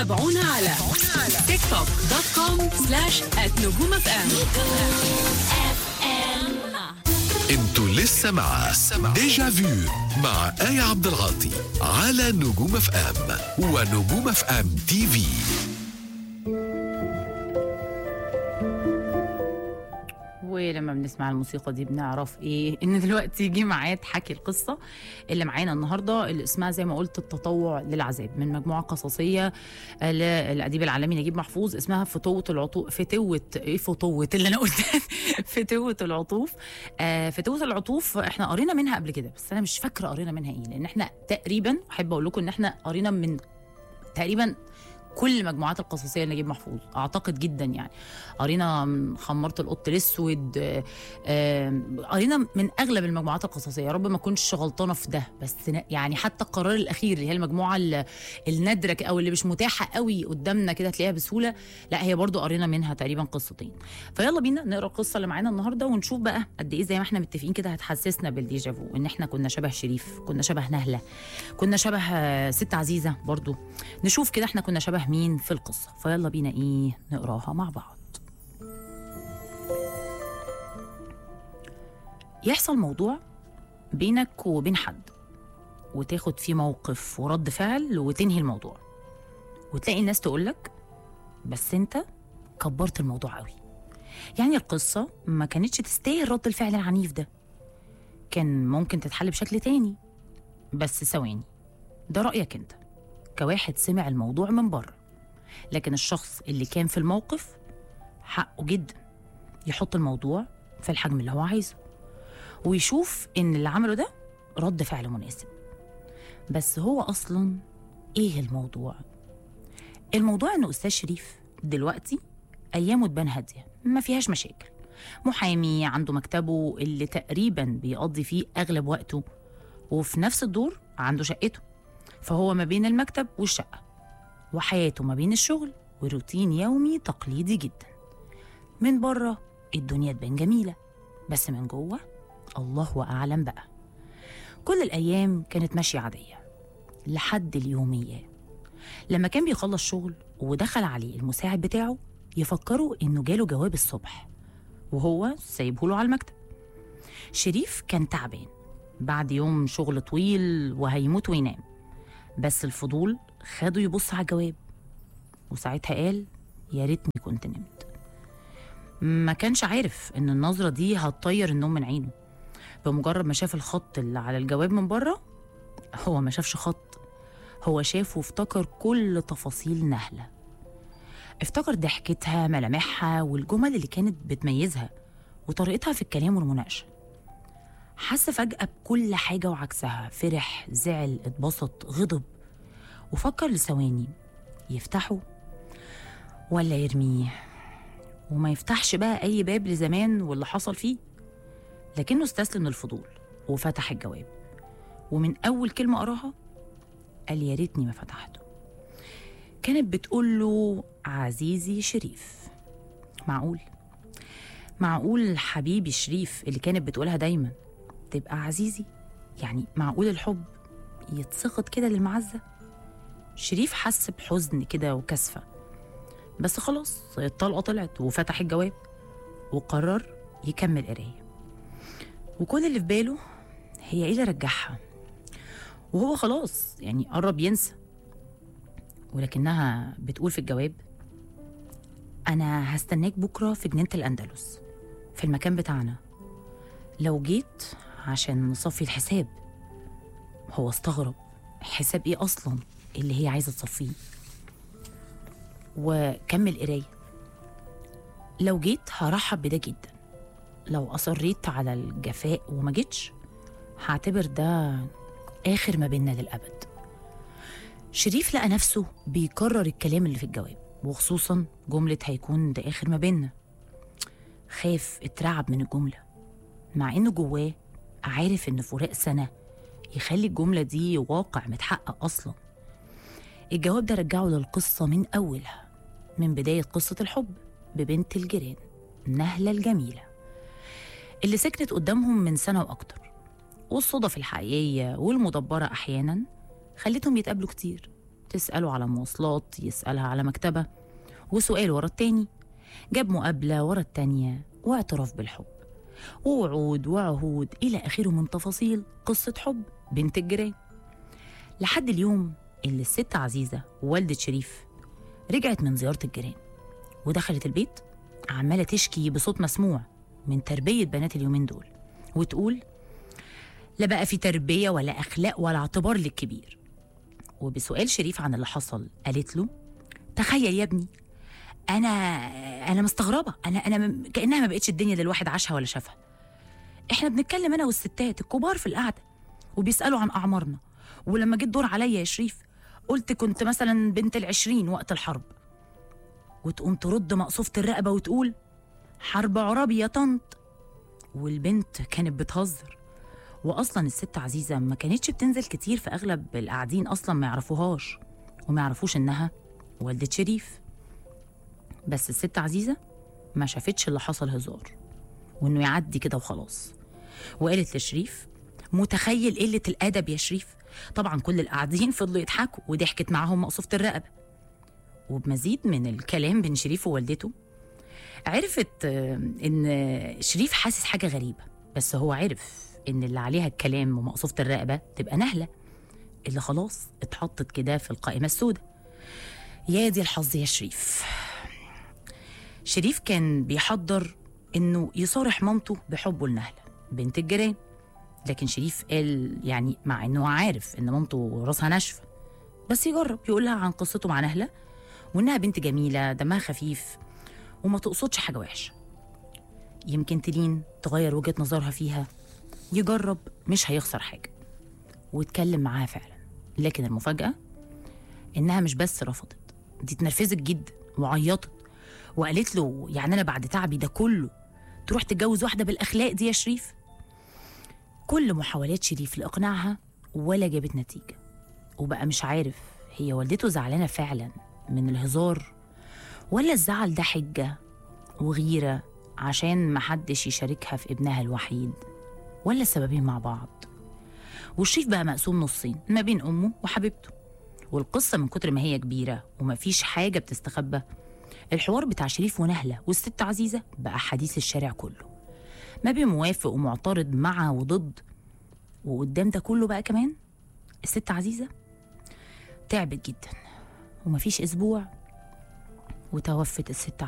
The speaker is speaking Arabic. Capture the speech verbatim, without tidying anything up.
تابعونا على تيك توك دوت كوم سلاش ات نجوم اف ام. انتوا لسه مع ديجا فيو مع آية عبد العاطي على نجوم اف ام ونجوم اف ام تي في. ولما بنسمع الموسيقى دي بنعرف ايه ان دلوقتي جه ميعاد حكي القصه اللي معانا النهارده، اللي اسمها زي ما قلت التطوع للعذاب، من مجموعه قصصيه للاديب العالمي نجيب محفوظ اسمها فتوه العطوف. فتوه ايه فتوه اللي انا قلتها فتوه العطوف. آه فتوه العطوف احنا قرينا منها قبل كده، بس انا مش فاكره قرينا منها ايه، لان احنا تقريبا احب اقول لكم ان احنا قرينا من تقريبا كل المجموعات القصصيه لنجيب محفوظ اعتقد جدا. يعني قرينا خمرت القط الاسود، قرينا من اغلب المجموعات القصصيه. يا رب ما اكونش غلطانه في ده، بس يعني حتى القرار الاخير اللي هي المجموعه النادره او اللي مش متاحه قوي قدامنا كده تلاقيها بسهوله، لا هي برضو قرينا منها تقريبا قصتين. فيلا بينا نقرا القصه اللي معانا النهارده ونشوف بقى قد ايه زي ما احنا متفقين كده هتحسسنا بالديجافو، ان احنا كنا شبه شريف، كنا شبه نهله، كنا شبه ست عزيزه برضو. نشوف كده احنا كنا شبه مين في القصة. فيلا بينا ايه نقراها مع بعض. يحصل موضوع بينك وبين حد وتاخد فيه موقف ورد فعل وتنهي الموضوع، وتلاقي الناس تقولك بس انت كبرت الموضوع قوي، يعني القصة ما كانتش تستاهل رد الفعل العنيف ده، كان ممكن تتحل بشكل تاني. بس ثواني، ده رأيك انت كواحد سمع الموضوع من بره، لكن الشخص اللي كان في الموقف حقه جدا يحط الموضوع في الحجم اللي هو عايزه، ويشوف ان اللي عمله ده رد فعل مناسب. بس هو اصلا ايه الموضوع؟ الموضوع انه استاذ شريف دلوقتي ايامه تبان هاديه ما فيهاش مشاكل، محامي عنده مكتبه اللي تقريبا بيقضي فيه اغلب وقته، وفي نفس الدور عنده شقته، فهو ما بين المكتب والشقه، وحياته ما بين الشغل وروتين يومي تقليدي جدا. من بره الدنيا تبان جميلة، بس من جوه الله أعلم بقى. كل الأيام كانت ماشية عادية لحد اليومية، لما كان بيخلص شغل ودخل عليه المساعد بتاعه يفكروا إنه جاله جواب الصبح وهو سايبهوله على المكتب. شريف كان تعبان بعد يوم شغل طويل وهيموت وينام، بس الفضول خده يبص على الجواب، وساعتها قال يا ريتني كنت نمت. ما كانش عارف ان النظرة دي هتطير النوم من عينه. بمجرد ما شاف الخط اللي على الجواب من بره، هو ما شافش خط، هو شاف وافتكر كل تفاصيل نهلة. افتكر ضحكتها، ملامحها، والجمل اللي كانت بتميزها، وطريقتها في الكلام والمناقشة. حس فجأة بكل حاجة وعكسها، فرح، زعل، اتبسط، غضب، وفكر لثواني يفتحه ولا يرميه، وما يفتحش بقى أي باب لزمان واللي حصل فيه. لكنه استسلم للفضول وفتح الجواب، ومن أول كلمة قراها قال يا ريتني ما فتحته. كانت بتقول له عزيزي شريف. معقول معقول حبيبي شريف اللي كانت بتقولها دايما تبقى عزيزي؟ يعني معقول الحب يتسخط كده للمعزة؟ شريف حس بحزن كده وكسفة، بس خلاص الطلقة طلعت وفتح الجواب وقرر يكمل قراية. وكل اللي في باله هي ايه اللي رجعها، وهو خلاص يعني قرب ينسى. ولكنها بتقول في الجواب أنا هستناك بكرة في جنينة الأندلس في المكان بتاعنا لو جيت عشان نصفي الحساب. هو استغرب، حساب ايه أصلا اللي هي عايزة تصفيه؟ وكمل قراية. لو جيت هرحب بده جدا، لو أصريت على الجفاء وما جيتش هعتبر ده آخر ما بيننا للأبد. شريف لقى نفسه بيكرر الكلام اللي في الجواب، وخصوصا جملة هيكون ده آخر ما بيننا. خاف، اترعب من الجملة، مع إنه جواه عارف إن فراق سنة يخلي الجملة دي واقع متحقق أصلا. الجواب ده رجعه للقصة من أولها، من بداية قصة الحب ببنت الجيران نهلة الجميلة اللي سكنت قدامهم من سنة وأكتر، والصدف الحقيقية والمدبرة أحيانا خلتهم يتقابلوا كتير. تسأله على مواصلات، يسألها على مكتبة، وسؤال ورا التاني، جاب مقابلة ورا التانية، واعتراف بالحب، ووعود وعهود إلى آخره من تفاصيل قصة حب بنت الجيران. لحد اليوم اللي الست عزيزة والدة شريف رجعت من زيارة الجيران ودخلت البيت عمالة تشكي بصوت مسموع من تربية بنات اليومين دول، وتقول لا بقى في تربية ولا أخلاق ولا اعتبار للكبير. وبسؤال شريف عن اللي حصل قالت له تخيل يا ابني، أنا أنا مستغربة، أنا أنا كأنها ما بقتش الدنيا اللي الواحد عاشها ولا شافها. إحنا بنتكلم أنا والستات الكبار في القعدة وبيسألوا عن أعمارنا، ولما جيت دور عليا يا شريف قلت كنت مثلا بنت العشرين وقت الحرب، وتقوم ترد مقصوفة الرقبة وتقول حرب عرابي يا طنط. والبنت كانت بتهزر، واصلا الست عزيزه ما كانتش بتنزل كتير، في اغلب القاعدين اصلا ما يعرفوهاش وما يعرفوش انها والدة شريف. بس الست عزيزه ما شافتش اللي حصل هزار وانه يعدي كده وخلاص، وقالت لشريف متخيل قله الادب يا شريف؟ طبعا كل القاعدين فضلوا يضحكوا وضحكت معاهم مقصوفة الرقبه. وبمزيد من الكلام بين شريف ووالدته عرفت ان شريف حاسس حاجه غريبه، بس هو عرف ان اللي عليها الكلام ومقصوفة الرقبه تبقى نهله اللي خلاص اتحطت كده في القائمه السوداء. يا دي الحظ يا شريف. شريف كان بيحضر انه يصارح مامته بحبه لنهله بنت الجيران، لكن شريف قال يعني مع انه عارف ان مامته راسها ناشفه بس يجرب يقول لها عن قصته مع نهله وانها بنت جميله دمها خفيف وما تقصدش حاجه وحشه، يمكن تلين تغير وجهه نظرها فيها، يجرب مش هيخسر حاجه. واتكلم معاها فعلا، لكن المفاجاه انها مش بس رفضت، دي اتنرفزت جدا وعيطت وقالت له يعني انا بعد تعبي ده كله تروح تتجوز واحده بالاخلاق دي يا شريف؟ كل محاولات شريف لاقناعها ولا جابت نتيجه، وبقى مش عارف هي والدته زعلانه فعلا من الهزار ولا الزعل ده حجه وغيره عشان محدش يشاركها في ابنها الوحيد، ولا السببين مع بعض. والشريف بقى مقسوم نصين ما بين امه وحبيبته، والقصه من كتر ما هي كبيره ومفيش حاجه بتستخبى، الحوار بتاع شريف ونهله والست عزيزه بقى حديث الشارع كله، ما بين موافق ومعترض مع وضد. وقدام ده كله بقى كمان الست عزيزه تعبت جدا، ومفيش اسبوع وتوفت الست عزيزه.